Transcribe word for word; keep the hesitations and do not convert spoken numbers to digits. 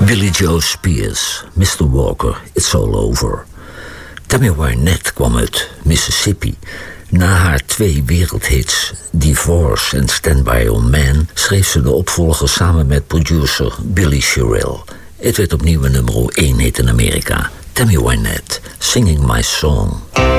Billy Joe Spears, mister Walker, It's All Over. Tammy Wynette kwam uit Mississippi. Na haar twee wereldhits, Divorce en Stand By Your Man, schreef ze de opvolger samen met producer Billy Sherrill. Het werd opnieuw een nummer één hit in Amerika. Tammy Wynette, Singing My Song.